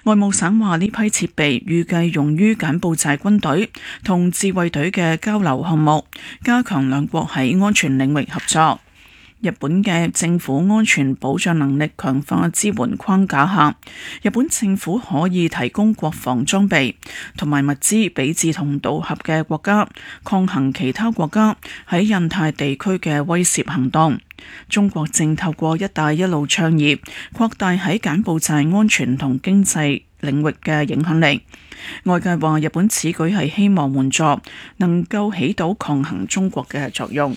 外務省話呢批設備預計用於柬埔寨軍隊同自衛隊嘅交流項目，加強兩國喺安全領域合作。日本嘅政府安全保障能力強化支援框架下，日本政府可以提供國防裝備同埋物資俾志同道合嘅國家，抗衡其他國家喺印太地區嘅威懾行動。中國正透過一帶一路倡議擴大喺柬埔寨安全同經濟領域嘅影響力。外界話日本此舉係希望援助能夠起到抗衡中國嘅作用。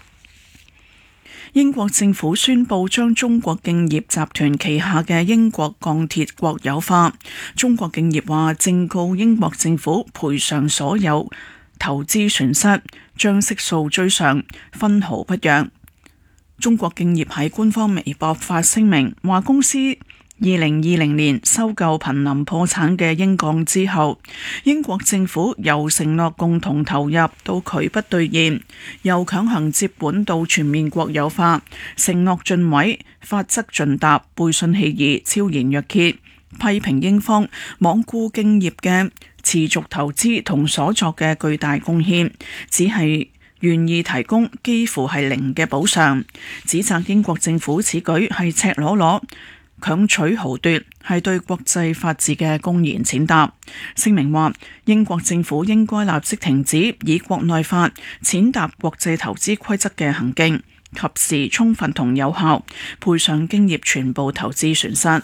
英國政府宣布將中國敬業集團旗下嘅英國鋼鐵國有化。中國敬業話正告英國政府賠償所有投資損失，將悉數追上，分毫不讓。中國敬業喺官方微博發聲明，話公司2020年收購瀕臨破產嘅英鋼之後，英國政府由承諾共同投入到拒不兌現，由強行接管到全面國有化，承諾盡毀，法則盡達，背信棄義，昭然若揭，批評英方罔顧敬業嘅持續投資同所作嘅巨大貢獻，只係願意提供幾乎係零嘅補償，指責英國政府此舉係赤裸裸強取豪奪，係對國際法治嘅公然踐踏。聲明話，英國政府應該立即停止以國內法踐踏國際投資規則嘅行徑，及時、充分同有效賠償敬業全部投資損失。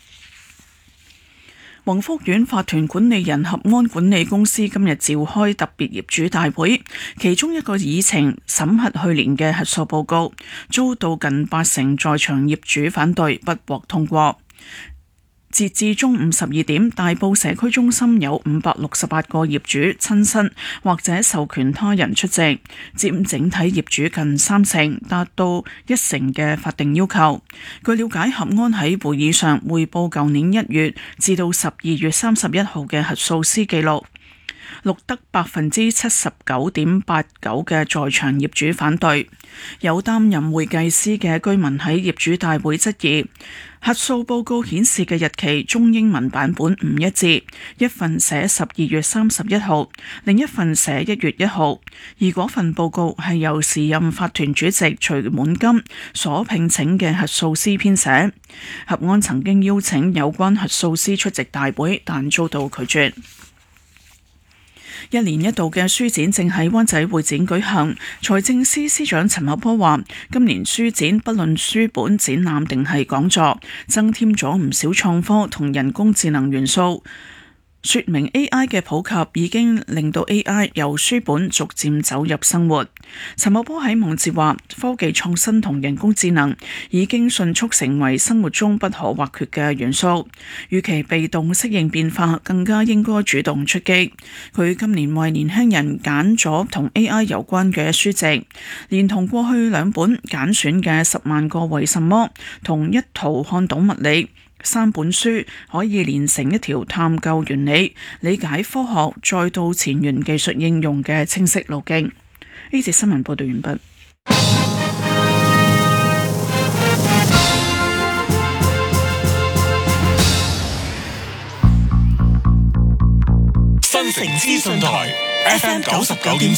宏福苑法團管理人合安管理公司今日召開特別業主大會，其中一個議程審核去年嘅核數報告，遭到近80%在場業主反對，不獲通過。截至中午12點，大埔社區中心有568個業主親身或者授權他人出席，佔整體業主近30%，達到1成嘅法定要求。據了解，合安喺會議上匯報舊年1月至到12月31號嘅核數師記錄，錄得79.89%嘅在場業主反對。有擔任會計師嘅居民喺業主大會質疑，核數報告顯示嘅日期中英文版本唔一致，一份寫12月31號，另一份寫1月1號，而嗰份報告係由時任法團主席徐滿金所聘請嘅核數師編寫。合安曾經邀請有關核數師出席大會，但遭到拒絕。一年一度嘅書展正喺灣仔會展舉行，財政司司長陳茂波話，今年書展不論書本展覽定係講座，增添咗唔少創科同人工智能元素，說明 AI 嘅普及已經令到 AI 由書本逐漸走入生活。陳茂波喺網誌話，科技創新同人工智能已經迅速成為生活中不可或缺嘅元素，與其被動適應變化，更加應該主動出擊。佢今年為年輕人揀咗同 AI 有關嘅書籍，連同過去2本揀選嘅10萬個為什麼同一圖看懂物理3本書，可以連成一條探究原理、理解科學再到前沿技術應用嘅清晰路徑。呢節新聞報道完畢。 新城資訊台 FM 99.7